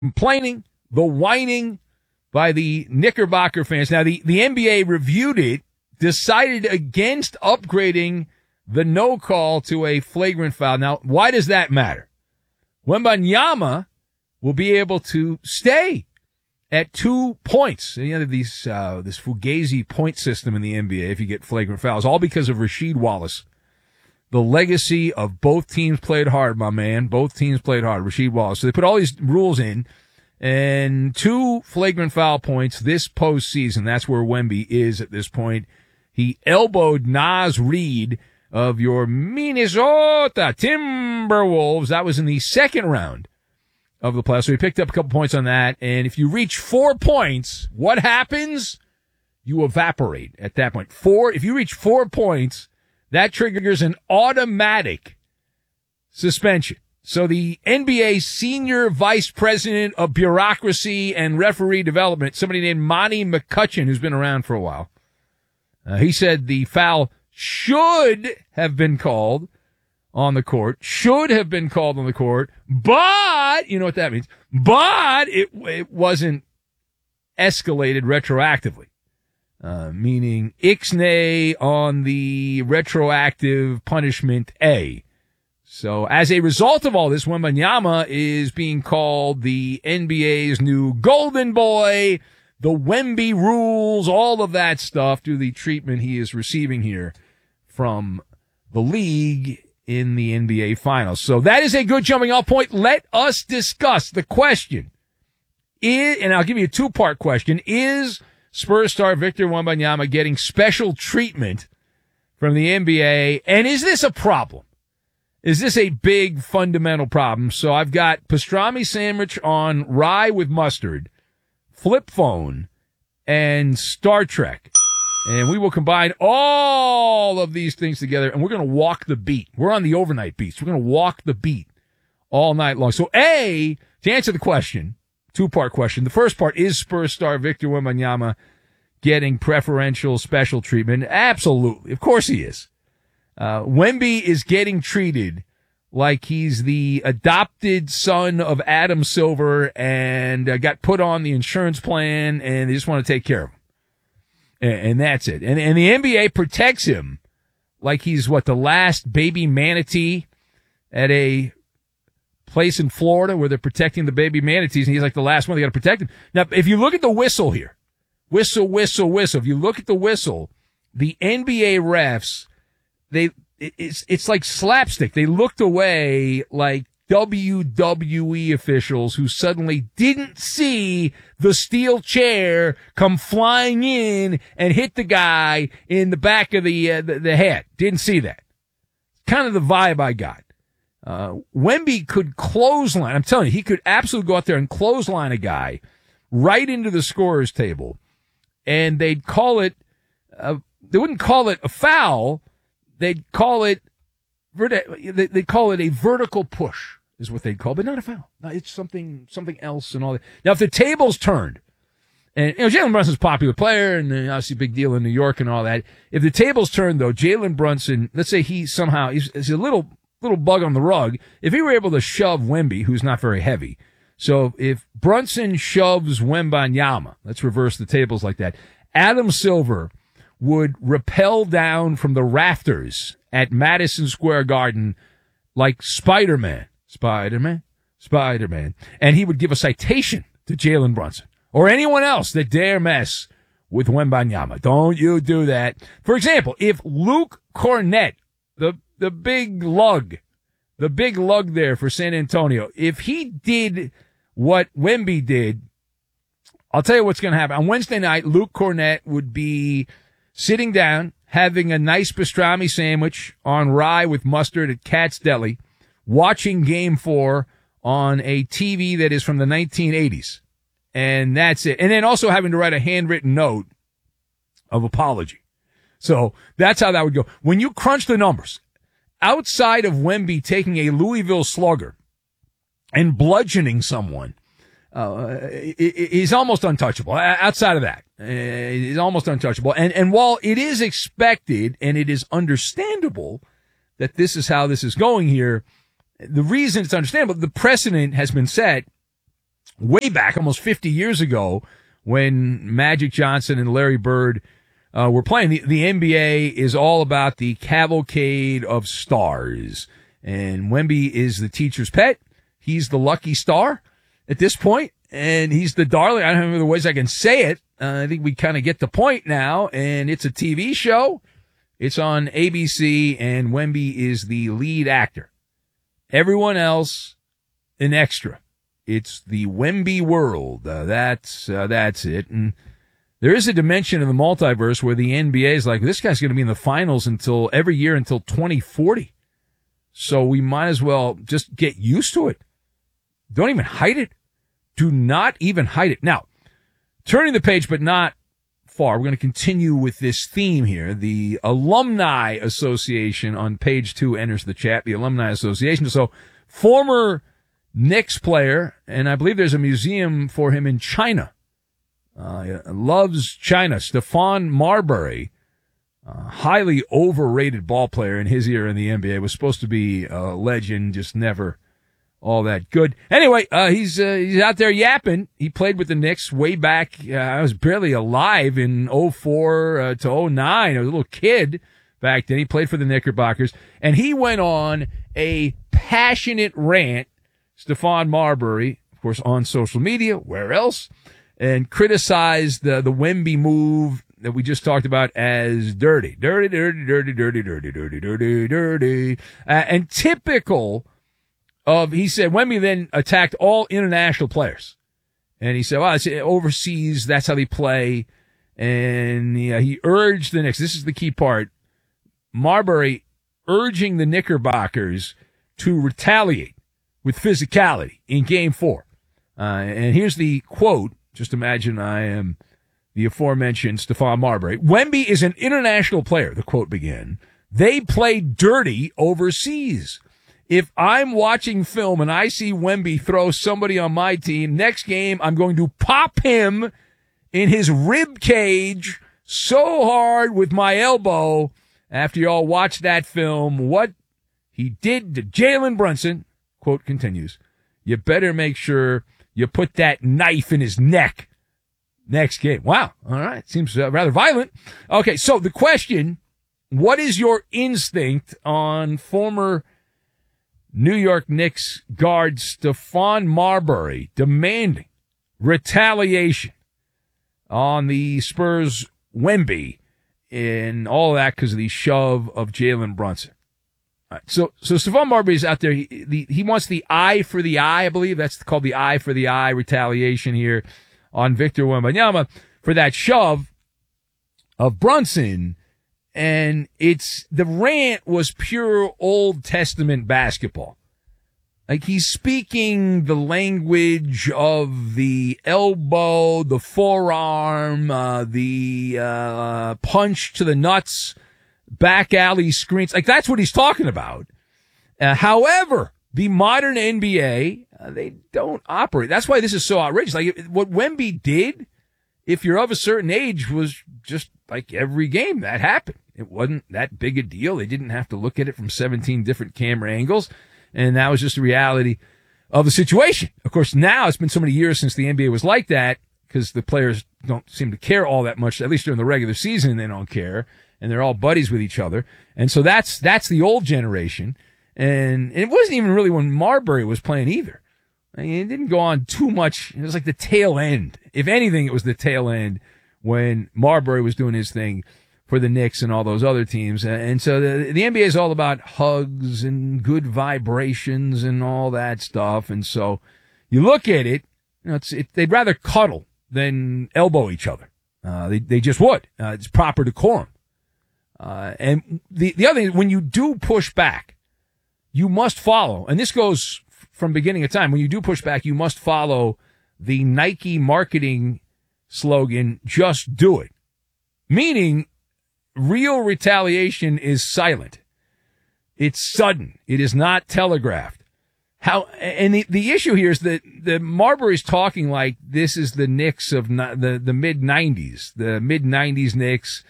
complaining, the whining by the Knickerbocker fans. Now, the NBA reviewed it, decided against upgrading the no call to a flagrant foul. Now, why does that matter? Wembanyama will be able to stay at 2 points. You know, this Fugazi point system in the NBA if you get flagrant fouls, all because of Rasheed Wallace. The legacy of both teams played hard, my man. Both teams played hard. Rasheed Wallace. So they put all these rules in, and 2 flagrant foul points this postseason. That's where Wemby is at this point. He elbowed Naz Reid of your Minnesota Timberwolves. That was in the second round of the playoffs. So he picked up a couple points on that. And if you reach 4 points, what happens? You evaporate at that point. If you reach 4 points, that triggers an automatic suspension. So the NBA senior vice president of bureaucracy and referee development, somebody named Monty McCutcheon, who's been around for a while, he said the foul should have been called on the court, but, you know what that means, but it wasn't escalated retroactively. Meaning ixnay on the retroactive punishment A. So as a result of all this, Wembanyama is being called the NBA's new golden boy, the Wemby rules, all of that stuff due to the treatment he is receiving here from the league in the NBA Finals. So that is a good jumping off point. Let us discuss the question. And I'll give you a 2-part question. Is Spurs star Victor Wembanyama getting special treatment from the NBA? And is this a problem? Is this a big fundamental problem? So I've got pastrami sandwich on rye with mustard, flip phone, and Star Trek. And we will combine all of these things together, and we're going to walk the beat. We're on the overnight beats. We're going to walk the beat all night long. So to answer the question, 2-part question. The first part, is Spurs star Victor Wembanyama getting preferential special treatment? Absolutely. Of course he is. Wemby is getting treated like he's the adopted son of Adam Silver and got put on the insurance plan, and they just want to take care of him. And that's it. And the NBA protects him like he's the last baby manatee at a place in Florida where they're protecting the baby manatees, and he's like the last one. They got to protect him. Now, if you look at the whistle here, whistle, whistle, whistle. If you look at the whistle, the NBA refs, it's like slapstick. They looked away like WWE officials who suddenly didn't see the steel chair come flying in and hit the guy in the back of the head. Didn't see that. Kind of the vibe I got. Wemby could clothesline. I'm telling you, he could absolutely go out there and clothesline a guy right into the scorer's table, and they'd call it. They wouldn't call it a foul. They'd call it. They'd call it a vertical push, is what they'd call, but not a foul. No, it's something else and all that. Now, if the tables turned, and Jalen Brunson's a popular player, and obviously a big deal in New York and all that. If the tables turned, though, Jalen Brunson, let's say he's a little bug on the rug. If he were able to shove Wemby, who's not very heavy, so if Brunson shoves Wembanyama, let's reverse the tables like that, Adam Silver would rappel down from the rafters at Madison Square Garden like Spider-Man. And he would give a citation to Jalen Brunson or anyone else that dare mess with Wembanyama. Don't you do that. For example, if Luke Cornett, the big lug there for San Antonio, if he did what Wemby did, I'll tell you what's going to happen. On Wednesday night, Luke Cornett would be sitting down, having a nice pastrami sandwich on rye with mustard at Katz Deli, watching Game 4 on a TV that is from the 1980s. And that's it. And then also having to write a handwritten note of apology. So that's how that would go. When you crunch the numbers, outside of Wemby taking a Louisville Slugger and bludgeoning someone, he's almost untouchable. Outside of that, he's almost untouchable. And while it is expected and it is understandable that this is how this is going here, the reason it's understandable, the precedent has been set way back, almost 50 years ago, when Magic Johnson and Larry Bird were playing. The NBA is all about the cavalcade of stars. And Wemby is the teacher's pet. He's the lucky star at this point, and he's the darling. I don't know the ways I can say it. I think we kind of get the point now, and it's a TV show. It's on ABC, and Wemby is the lead actor. Everyone else, an extra. It's the Wemby world. That's it. And there is a dimension of the multiverse where the NBA is like, this guy's going to be in the finals every year until 2040. So we might as well just get used to it. Don't even hide it. Do not even hide it. Now, turning the page, but not far, we're going to continue with this theme here. The Alumni Association on page 2 enters the chat. The Alumni Association. So, former Knicks player, and I believe there's a museum for him in China. Loves China. Stephon Marbury. Highly overrated ball player in his era in the NBA. Was supposed to be a legend, just never all that good. Anyway, he's out there yapping. He played with the Knicks way back. I was barely alive in 04 to 09. I was a little kid back then. He played for the Knickerbockers, and he went on a passionate rant, Stephon Marbury, of course, on social media, where else, and criticized the Wemby move that we just talked about as dirty. And typical of, he said, Wemby then attacked all international players. And he said, well, it's overseas, that's how they play. And he urged the Knicks, this is the key part, Marbury urging the Knickerbockers to retaliate with physicality in Game 4. And here's the quote. Just imagine I am the aforementioned Stephon Marbury. Wemby is an international player, the quote began. They play dirty overseas. If I'm watching film and I see Wemby throw somebody on my team, next game I'm going to pop him in his rib cage so hard with my elbow after you all watch that film. What he did to Jalen Brunson, quote continues, you better make sure you put that knife in his neck next game. Wow. All right. Seems rather violent. Okay. So the question, what is your instinct on former New York Knicks guard Stephon Marbury demanding retaliation on the Spurs Wemby and all that because of the shove of Jalen Brunson? All right, so Stephon Marbury is out there. He wants the eye for the eye, I believe. That's called the eye for the eye retaliation here on Victor Wembanyama for that shove of Brunson. And the rant was pure Old Testament basketball. Like, he's speaking the language of the elbow, the forearm, the punch to the nuts, back alley screens. Like, that's what he's talking about. However, the modern NBA, they don't operate. That's why this is so outrageous. Like, what Wemby did, if you're of a certain age, was just like every game that happened. It wasn't that big a deal. They didn't have to look at it from 17 different camera angles. And that was just the reality of the situation. Of course, now it's been so many years since the NBA was like that because the players don't seem to care all that much. At least during the regular season, they don't care. And they're all buddies with each other. And so that's the old generation. And it wasn't even really when Marbury was playing either. I mean, it didn't go on too much. It was like the tail end. If anything, it was the tail end when Marbury was doing his thing for the Knicks and all those other teams. And so the NBA is all about hugs and good vibrations and all that stuff. And so you look at it, they'd rather cuddle than elbow each other. They just would. It's proper decorum. And the other thing, when you do push back, you must follow, and this goes from beginning of time, when you do push back, you must follow the Nike marketing slogan, just do it. Meaning, real retaliation is silent. It's sudden. It is not telegraphed. And the issue here is that the Marbury's talking like this is the Knicks of the mid-90s, the mid-90s Knicks.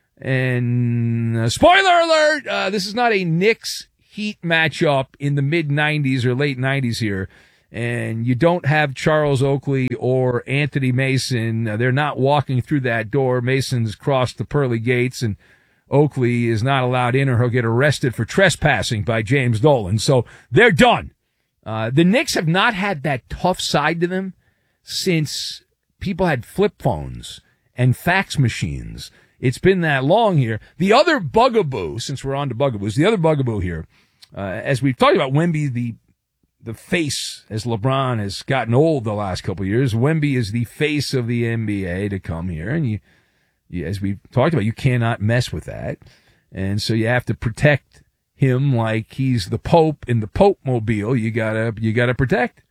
And spoiler alert, this is not a Knicks Heat matchup in the mid-90s or late 90s here. and you don't have Charles Oakley or Anthony Mason. They're not walking through that door. Mason's crossed the pearly gates, and Oakley is not allowed in, or he'll get arrested for trespassing by James Dolan. So they're done. The Knicks have not had that tough side to them since people had flip phones and fax machines. It's been that long here. The other bugaboo, since we're on to bugaboos, the other bugaboo here, as we've talked about Wemby, the face, as LeBron has gotten old the last couple of years, Wemby is the face of the NBA to come here. And you, as we've talked about, you cannot mess with that. And so you have to protect him like he's the Pope in the Pope mobile. You gotta protect.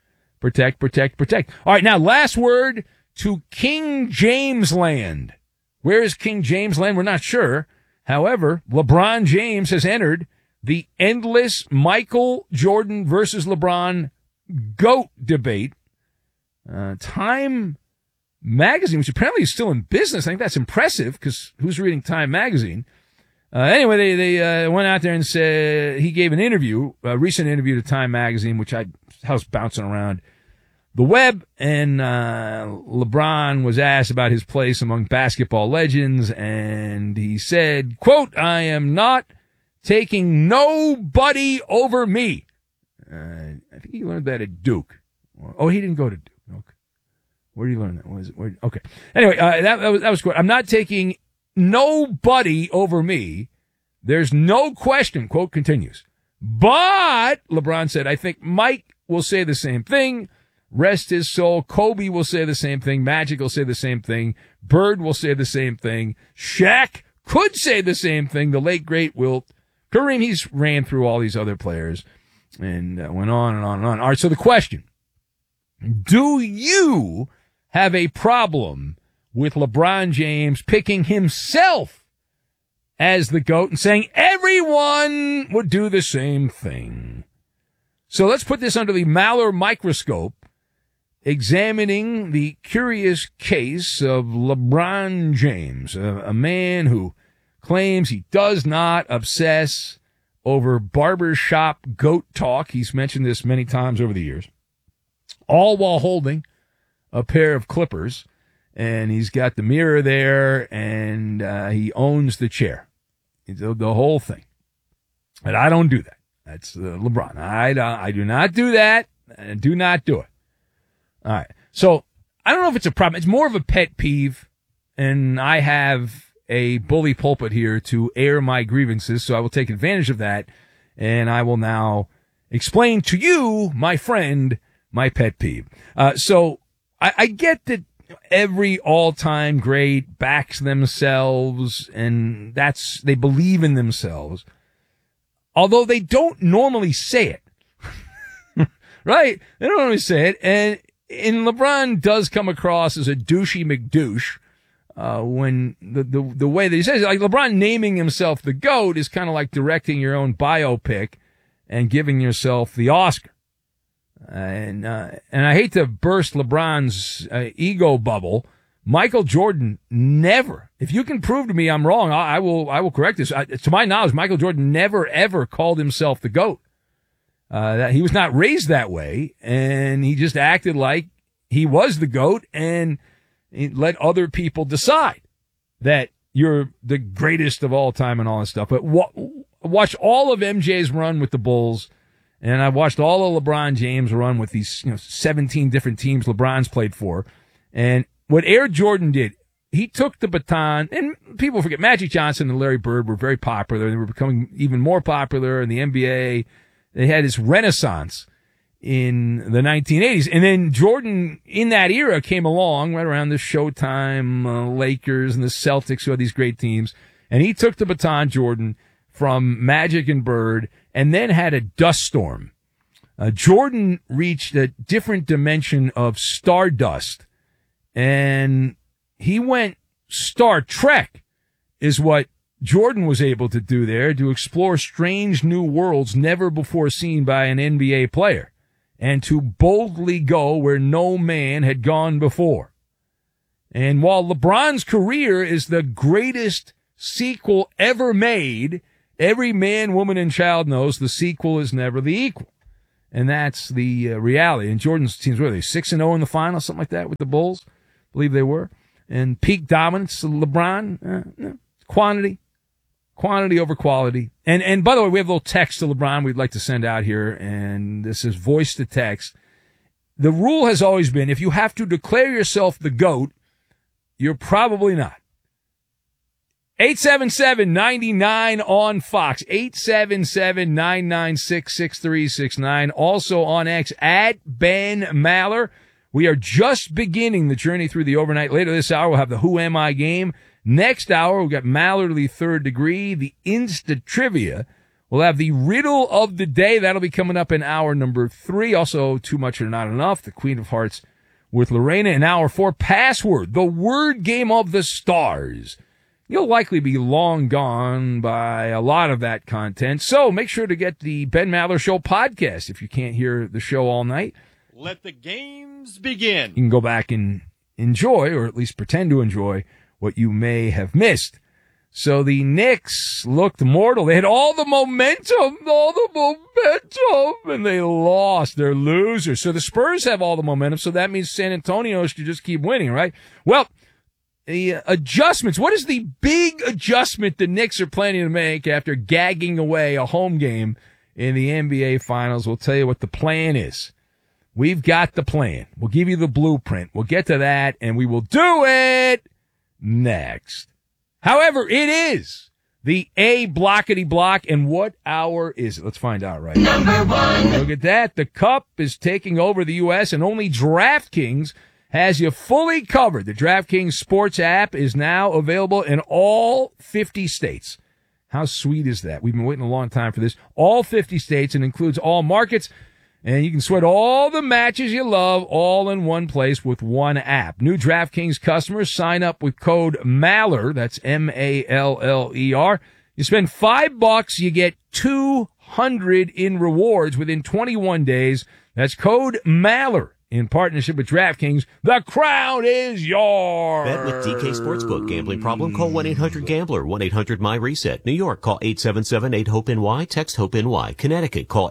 All right. Now, last word to King James land. Where is King James land? We're not sure. However, LeBron James has entered the endless Michael Jordan versus LeBron GOAT debate. Time Magazine, which apparently is still in business. I think that's impressive, because who's reading Time Magazine? Anyway, they went out there and said he gave an interview, a recent interview to Time Magazine, which I was bouncing around the web, and LeBron was asked about his place among basketball legends, and he said, quote, "I am not taking nobody over me." I think he learned that at Duke. Oh, he didn't go to Duke. Okay. Where did he learn that? Okay. Anyway, that was good. "I'm not taking nobody over me. There's no question," quote continues. "But," LeBron said, "I think Mike will say the same thing. Rest his soul. Kobe will say the same thing. Magic will say the same thing. Bird will say the same thing. Shaq could say the same thing. The late, great Wilt. Kareem," he's ran through all these other players and went on and on and on. All right, so the question, do you have a problem with LeBron James picking himself as the GOAT and saying everyone would do the same thing? So let's put this under the Maller microscope, examining the curious case of LeBron James, a man who claims he does not obsess over barbershop GOAT talk. He's mentioned this many times over the years, all while holding a pair of clippers, and he's got the mirror there, and he owns the chair, the whole thing. And I don't do that. That's LeBron. I do not do that. I do not do it. All right. So I don't know if it's a problem. It's more of a pet peeve, and I have a bully pulpit here to air my grievances, so I will take advantage of that, and I will now explain to you, my friend, my pet peeve. So I get that every all-time great backs themselves, and they believe in themselves, although they don't normally say it. Right? They don't normally say it, and LeBron does come across as a douchey McDouche, when the way that he says it, like LeBron naming himself the GOAT is kind of like directing your own biopic and giving yourself the Oscar. And I hate to burst LeBron's ego bubble. Michael Jordan never, if you can prove to me I'm wrong, I will correct this. To my knowledge, Michael Jordan never ever called himself the GOAT. That he was not raised that way, and he just acted like he was the GOAT, and he let other people decide that you're the greatest of all time and all that stuff. But watch all of MJ's run with the Bulls, and I watched all of LeBron James run with these 17 different teams LeBron's played for. And what Air Jordan did, he took the baton, and people forget Magic Johnson and Larry Bird were very popular. They were becoming even more popular in the NBA. They had this renaissance in the 1980s. And then Jordan, in that era, came along right around the Showtime Lakers and the Celtics, who had these great teams. And he took the baton, Jordan, from Magic and Bird, and then had a dust storm. Jordan reached a different dimension of stardust, and he went Star Trek, is what Jordan was able to do there, to explore strange new worlds never before seen by an NBA player, and to boldly go where no man had gone before. And while LeBron's career is the greatest sequel ever made, every man, woman, and child knows the sequel is never the equal. And that's the reality. And Jordan's teams, were they 6-0 in the final, something like that with the Bulls? I believe they were. And peak dominance, LeBron, quantity over quality. And by the way, we have a little text to LeBron we'd like to send out here, and this is voice to text. The rule has always been, if you have to declare yourself the GOAT, you're probably not. 877-99 on Fox. 877-996-6369. Also on X, at Ben Maller. We are just beginning the journey through the overnight. Later this hour, we'll have the Who Am I game. Next hour, we've got Mallerly Third Degree, the Insta Trivia. We'll have the Riddle of the Day. That'll be coming up in hour number 3. Also, Too Much or Not Enough, the Queen of Hearts with Lorena. In hour 4, Password, the word game of the stars. You'll likely be long gone by a lot of that content. So make sure to get the Ben Maller Show podcast if you can't hear the show all night. Let the games begin. You can go back and enjoy, or at least pretend to enjoy, what you may have missed. So the Knicks looked mortal. They had all the momentum, and they lost. They're losers. So the Spurs have all the momentum, so that means San Antonio should just keep winning, right? Well, the adjustments. What is the big adjustment the Knicks are planning to make after gagging away a home game in the NBA Finals? We'll tell you what the plan is. We've got the plan. We'll give you the blueprint. We'll get to that, and we will do it next. However, it is the A blockety block, and what hour is it? Let's find out right now. Number 1. Look at that. The Cup is taking over the U.S., and only DraftKings has you fully covered. The DraftKings Sports app is now available in all 50 states. How sweet is that? We've been waiting a long time for this. All 50 states, and includes all markets. And you can sweat all the matches you love all in one place with one app. New DraftKings customers sign up with code MALLER. That's MALLER. You spend $5, you get $200 in rewards within 21 days. That's code MALLER. In partnership with DraftKings, the crown is yours. Bet with DK Sportsbook. Gambling problem? Call 1-800-GAMBLER. 1-800-MY-RESET. New York, call 877-8-HOPE-NY. Text HOPE-NY. Connecticut, call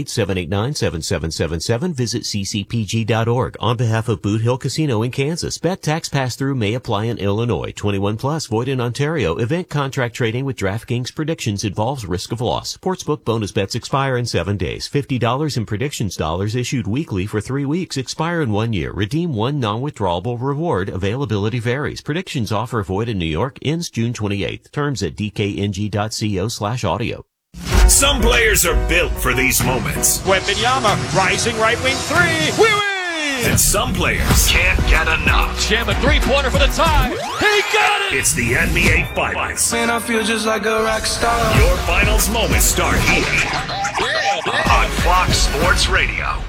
888-789-7777. Visit ccpg.org. On behalf of Boot Hill Casino in Kansas, bet tax pass-through may apply in Illinois. 21 plus, void in Ontario. Event contract trading with DraftKings predictions involves risk of loss. Sportsbook bonus bets expire in 7 days. $50 in predictions dollars issued weekly for 3 weeks. Expire in 1 year. Redeem one non-withdrawable reward. Availability varies. Predictions offer void in New York. Ends June 28th. Terms at dkng.co/audio. Some players are built for these moments. Wembanyama, rising right wing three. We win! And some players can't get enough. Jam a three-pointer for the tie. He got it! It's the NBA Finals. Man, I feel just like a rock star. Your finals moments start here on Fox Sports Radio.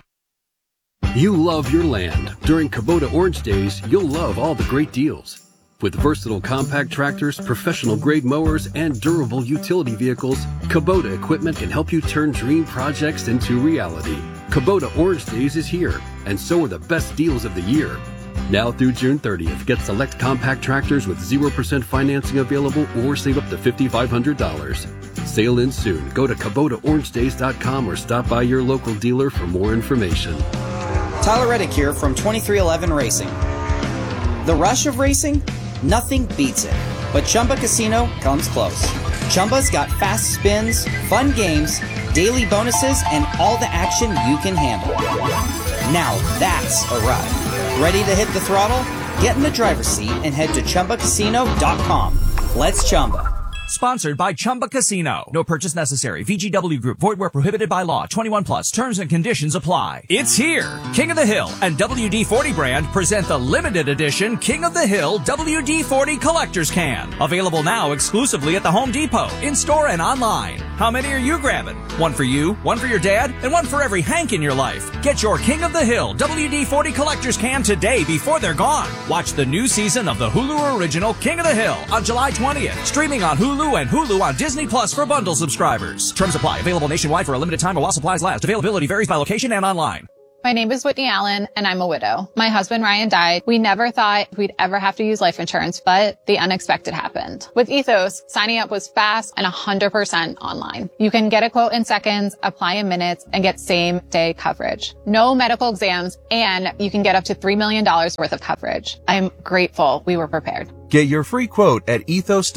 You love your land. During Kubota Orange Days, you'll love all the great deals. With versatile compact tractors, professional-grade mowers, and durable utility vehicles, Kubota equipment can help you turn dream projects into reality. Kubota Orange Days is here, and so are the best deals of the year. Now through June 30th, get select compact tractors with 0% financing available or save up to $5,500. Sale ends soon. Go to KubotaOrangeDays.com or stop by your local dealer for more information. Tyler Reddick here from 2311 Racing. The rush of racing? Nothing beats it. But Chumba Casino comes close. Chumba's got fast spins, fun games, daily bonuses, and all the action you can handle. Now that's a ride. Ready to hit the throttle? Get in the driver's seat and head to ChumbaCasino.com. Let's Chumba. Sponsored by Chumba Casino. No purchase necessary. VGW Group. Void where prohibited by law. 21 plus. Terms and conditions apply. It's here. King of the Hill and WD-40 brand present the limited edition King of the Hill WD-40 Collector's Can. Available now exclusively at the Home Depot, in-store and online. How many are you grabbing? One for you, one for your dad, and one for every Hank in your life. Get your King of the Hill WD-40 Collector's Can today before they're gone. Watch the new season of the Hulu original King of the Hill on July 20th. Streaming on Hulu and Hulu on Disney Plus for bundle subscribers. Terms apply. Available nationwide for a limited time while supplies last. Availability varies by location and online. My name is Whitney Allen, and I'm a widow. My husband, Ryan, died. We never thought we'd ever have to use life insurance, but the unexpected happened. With Ethos, signing up was fast and 100% online. You can get a quote in seconds, apply in minutes, and get same-day coverage. No medical exams, and you can get up to $3 million worth of coverage. I'm grateful we were prepared. Get your free quote at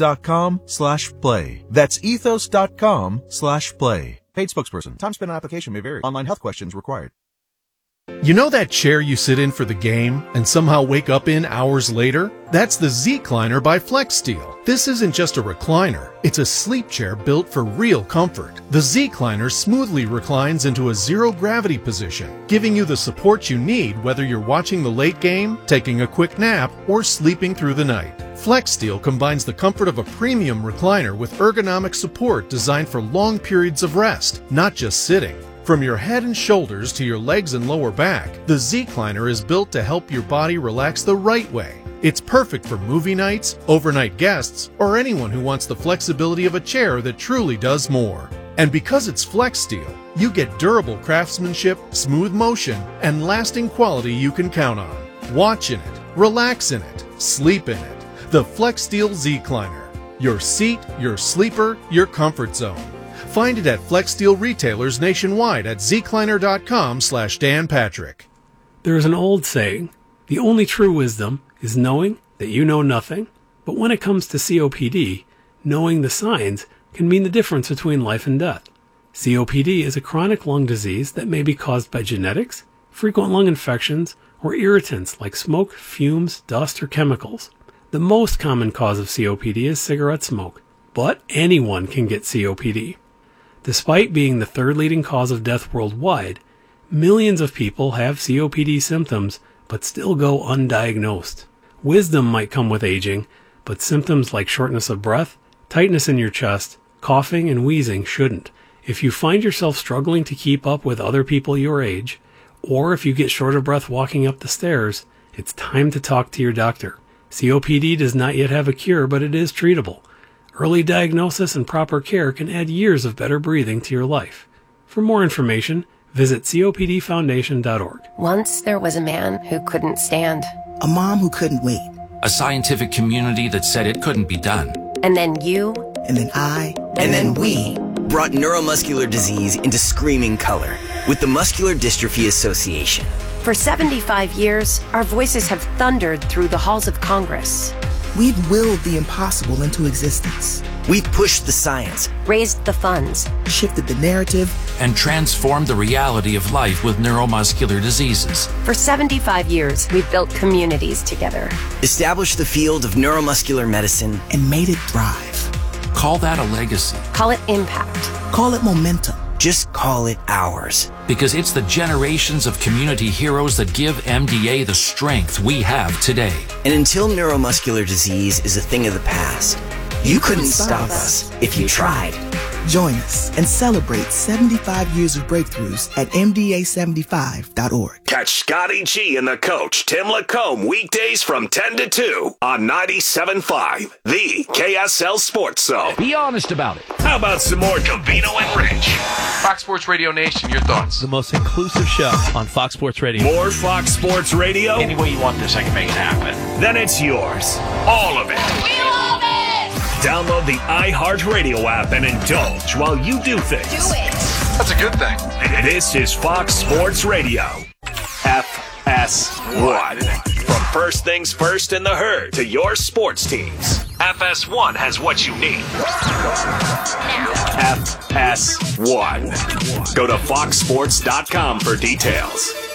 ethos.com/play. That's ethos.com/play. Paid spokesperson. Time spent on application may vary. Online health questions required. You know that chair you sit in for the game and somehow wake up in hours later? That's the Z-Cliner by FlexSteel. This isn't just a recliner. It's a sleep chair built for real comfort. The Z-Cliner smoothly reclines into a zero-gravity position, giving you the support you need whether you're watching the late game, taking a quick nap, or sleeping through the night. FlexSteel combines the comfort of a premium recliner with ergonomic support designed for long periods of rest, not just sitting. From your head and shoulders to your legs and lower back, the Z-Cliner is built to help your body relax the right way. It's perfect for movie nights, overnight guests, or anyone who wants the flexibility of a chair that truly does more. And because it's FlexSteel, you get durable craftsmanship, smooth motion, and lasting quality you can count on. Watch in it, relax in it, sleep in it. The FlexSteel Z-Cliner. Your seat, your sleeper, your comfort zone. Find it at FlexSteel retailers nationwide at zcliner.com/Dan Patrick. There is an old saying, the only true wisdom is knowing that you know nothing. But when it comes to COPD, knowing the signs can mean the difference between life and death. COPD is a chronic lung disease that may be caused by genetics, frequent lung infections, or irritants like smoke, fumes, dust, or chemicals. The most common cause of COPD is cigarette smoke, but anyone can get COPD. Despite being the third leading cause of death worldwide, millions of people have COPD symptoms but still go undiagnosed. Wisdom might come with aging, but symptoms like shortness of breath, tightness in your chest, coughing, and wheezing shouldn't. If you find yourself struggling to keep up with other people your age, or if you get short of breath walking up the stairs, it's time to talk to your doctor. COPD does not yet have a cure, but it is treatable. Early diagnosis and proper care can add years of better breathing to your life. For more information, visit copdfoundation.org. Once there was a man who couldn't stand. A mom who couldn't wait. A scientific community that said it couldn't be done. And then you. And then I. And then we. Brought neuromuscular disease into screaming color with the Muscular Dystrophy Association. For 75 years, our voices have thundered through the halls of Congress. We've willed the impossible into existence. We've pushed the science, raised the funds, shifted the narrative, and transformed the reality of life with neuromuscular diseases. For 75 years, we've built communities together. Established the field of neuromuscular medicine, and made it thrive. Call that a legacy. Call it impact. Call it momentum. Just call it ours. Because it's the generations of community heroes that give MDA the strength we have today. And until neuromuscular disease is a thing of the past, you couldn't stop us if you tried. Join us and celebrate 75 years of breakthroughs at MDA75.org. Catch Scotty G and the coach, Tim Lacombe, weekdays from 10 to 2 on 97.5, the KSL Sports Zone. Be honest about it. How about some more Covino and Rich? Fox Sports Radio Nation, your thoughts? The most inclusive show on Fox Sports Radio. More Fox Sports Radio? Any way you want this, I can make it happen. Then it's yours. All of it. We love it! Download the iHeartRadio app and indulge while you do things. Do it! That's a good thing. This is Fox Sports Radio. FS1. From first things first in the herd to your sports teams, FS1 has what you need. FS1. Go to foxsports.com for details.